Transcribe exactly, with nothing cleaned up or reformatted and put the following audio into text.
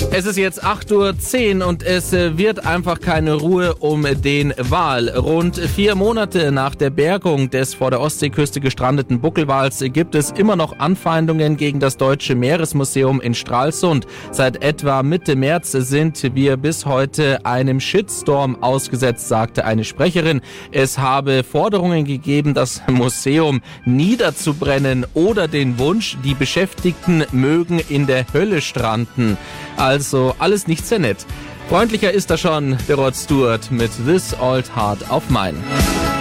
Es ist jetzt acht Uhr zehn und es wird einfach keine Ruhe um den Wal. Rund vier Monate nach der Bergung des vor der Ostseeküste gestrandeten Buckelwals gibt es immer noch Anfeindungen gegen das Deutsche Meeresmuseum in Stralsund. Seit etwa Mitte März sind wir bis heute einem Shitstorm ausgesetzt, sagte eine Sprecherin. Es habe Forderungen gegeben, das Museum niederzubrennen oder den Wunsch, die Beschäftigten mögen in der Hölle stranden. Also alles nicht sehr nett. Freundlicher ist da schon der Rod Stewart mit This Old Heart of Mine.